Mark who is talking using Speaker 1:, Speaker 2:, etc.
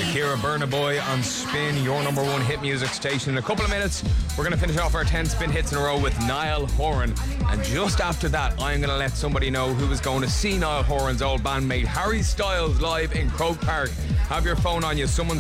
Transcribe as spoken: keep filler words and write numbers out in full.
Speaker 1: Shakira, Burna Boy on Spin, your number one hit music station. In a couple of minutes, we're going to finish off our ten Spin hits in a row with Niall Horan. And just after that, I'm going to let somebody know who is going to see Niall Horan's old bandmate Harry Styles live in Croke Park. Have your phone on you. Someone's